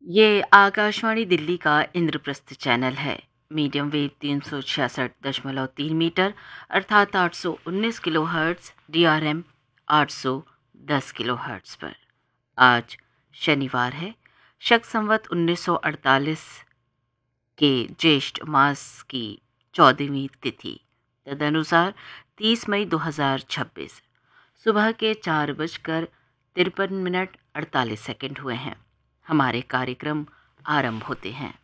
ये आकाशवाणी दिल्ली का इंद्रप्रस्थ चैनल है। मीडियम वेव 366.3 मीटर अर्थात 819 किलोहर्ट्ज़, DRM 810 किलोहर्ट्ज़ पर। आज शनिवार है, शक संवत 1948 के ज्येष्ठ मास की 14वीं तिथि, तदनुसार 30 मई 2026 सुबह के 4:53 48 हुए हैं। हमारे कार्यक्रम आरंभ होते हैं।